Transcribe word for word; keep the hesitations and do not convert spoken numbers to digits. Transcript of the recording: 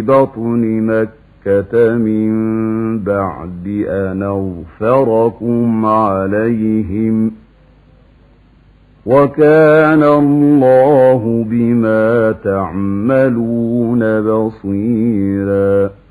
بطن مكة من بعد أن أظفركم عليهم وكان الله بما تعملون بصيرا